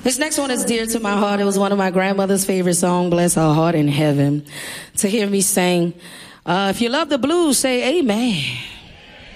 This next one is dear to my heart. It was one of my grandmother's favorite songs, bless her heart in heaven. To hear me sing, if you love the blues, say amen.